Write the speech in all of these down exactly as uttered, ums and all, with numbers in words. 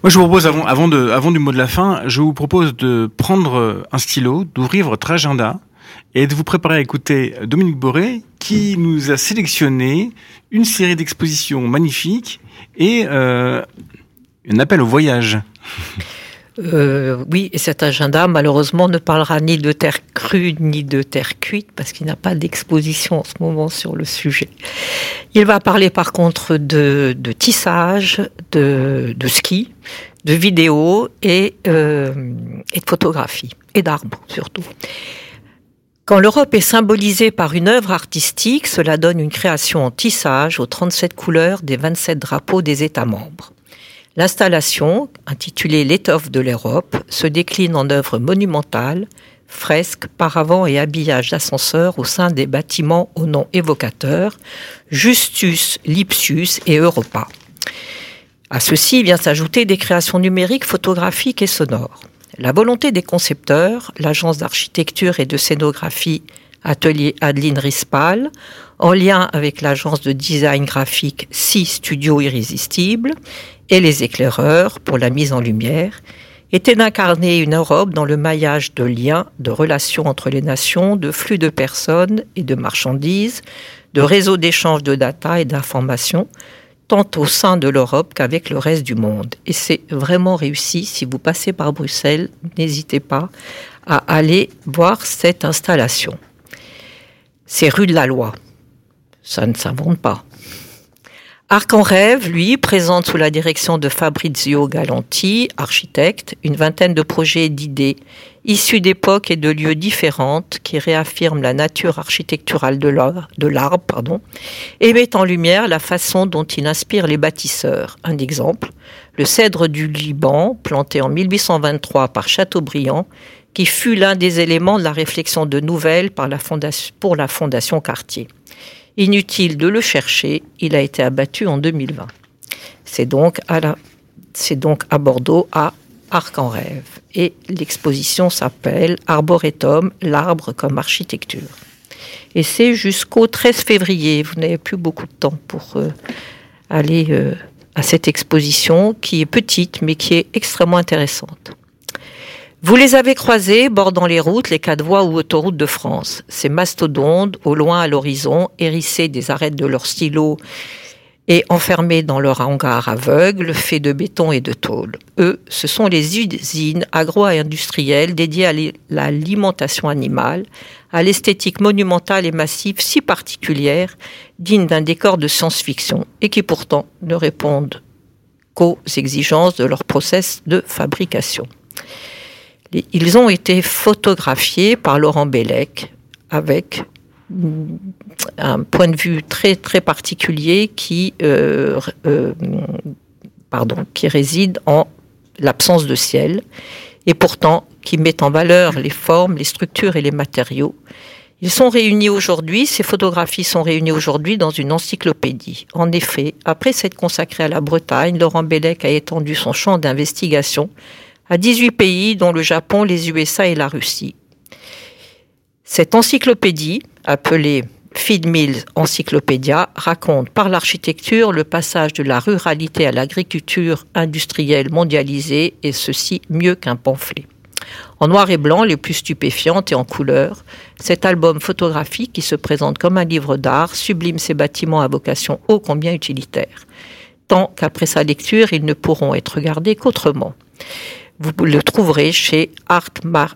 Moi, je vous propose, avant, avant, de, avant du mot de la fin, je vous propose de prendre un stylo, d'ouvrir votre agenda et de vous préparer à écouter Dominique Boré, qui nous a sélectionné une série d'expositions magnifiques et euh, un appel au voyage. Euh, oui, et cet agenda, malheureusement, ne parlera ni de terre crue ni de terre cuite, parce qu'il n'y a pas d'exposition en ce moment sur le sujet. Il va parler par contre de, de tissage, de, de ski, de vidéo et, euh, et de photographie, et d'arbres surtout. Quand l'Europe est symbolisée par une œuvre artistique, cela donne une création en tissage aux trente-sept couleurs des vingt-sept drapeaux des États membres. L'installation, intitulée L'étoffe de l'Europe, se décline en œuvres monumentales, fresques, paravents et habillages d'ascenseurs au sein des bâtiments aux noms évocateurs, Justus, Lipsius et Europa. À ceci vient s'ajouter des créations numériques, photographiques et sonores. La volonté des concepteurs, l'agence d'architecture et de scénographie Atelier Adeline Rispal, en lien avec l'agence de design graphique six Studio Irrésistible et les éclaireurs pour la mise en lumière, était d'incarner une Europe dans le maillage de liens, de relations entre les nations, de flux de personnes et de marchandises, de réseaux d'échange de data et d'informations, tant au sein de l'Europe qu'avec le reste du monde. Et c'est vraiment réussi. Si vous passez par Bruxelles, n'hésitez pas à aller voir cette installation. C'est rue de la Loi. Ça ne s'invente pas. Arc en rêve, lui, présente sous la direction de Fabrizio Galanti, architecte, une vingtaine de projets et d'idées, issus d'époques et de lieux différentes, qui réaffirment la nature architecturale de l'arbre, de l'arbre, pardon, et mettent en lumière la façon dont il inspire les bâtisseurs. Un exemple, le cèdre du Liban, planté en mille huit cent vingt-trois par Chateaubriand, qui fut l'un des éléments de la réflexion de Nouvelle par la fondation, pour la Fondation Cartier. Inutile de le chercher, il a été abattu en deux mille vingt. C'est donc à, la, c'est donc à Bordeaux, à Arc en rêve. Et l'exposition s'appelle Arboretum, l'arbre comme architecture. Et c'est jusqu'au treize février. Vous n'avez plus beaucoup de temps pour euh, aller euh, à cette exposition qui est petite, mais qui est extrêmement intéressante. Vous les avez croisés bordant les routes, les quatre voies ou autoroutes de France. Ces mastodontes, au loin à l'horizon, hérissés des arêtes de leurs stylos et enfermés dans leur hangar aveugle, fait de béton et de tôle. Eux, ce sont les usines agro-industrielles dédiées à l'alimentation animale, à l'esthétique monumentale et massive si particulière, digne d'un décor de science-fiction, et qui pourtant ne répondent qu'aux exigences de leur process de fabrication. Ils ont été photographiés par Laurent Bellec avec un point de vue très très particulier qui euh, euh, pardon qui réside en l'absence de ciel et pourtant qui met en valeur les formes, les structures et les matériaux. Ils sont réunis aujourd'hui, ces photographies sont réunies aujourd'hui dans une encyclopédie. En effet, après s'être consacré à la Bretagne, Laurent Bellec a étendu son champ d'investigation à dix-huit pays, dont le Japon, les U S A et la Russie. Cette encyclopédie, appelée Feed Mills Encyclopédia, raconte par l'architecture le passage de la ruralité à l'agriculture industrielle mondialisée, et ceci mieux qu'un pamphlet. En noir et blanc, les plus stupéfiantes, et en couleur, cet album photographique qui se présente comme un livre d'art sublime ces bâtiments à vocation ô combien utilitaire, tant qu'après sa lecture, ils ne pourront être regardés qu'autrement. Vous le trouverez chez art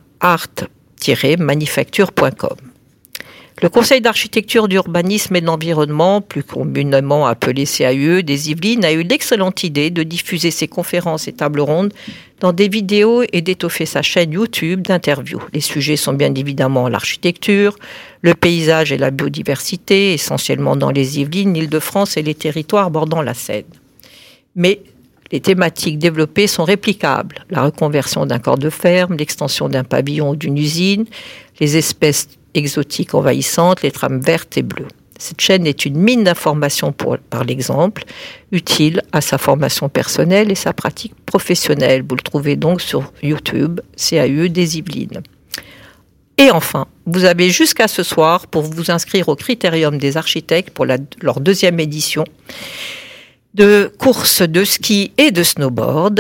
tiret manufacture point com. Le Conseil d'architecture, d'urbanisme et d'environnement, plus communément appelé C A U E, des Yvelines, a eu l'excellente idée de diffuser ses conférences et tables rondes dans des vidéos et d'étoffer sa chaîne YouTube d'interviews. Les sujets sont bien évidemment l'architecture, le paysage et la biodiversité, essentiellement dans les Yvelines, l'Île-de-France et les territoires bordant la Seine. Mais les thématiques développées sont réplicables. La reconversion d'un corps de ferme, l'extension d'un pavillon ou d'une usine, les espèces exotiques envahissantes, les trames vertes et bleues. Cette chaîne est une mine d'informations pour, par l'exemple, utile à sa formation personnelle et sa pratique professionnelle. Vous le trouvez donc sur YouTube, C A U E des Yvelines. Et enfin, vous avez jusqu'à ce soir pour vous inscrire au Critérium des architectes pour la, leur deuxième édition de courses de ski et de snowboard.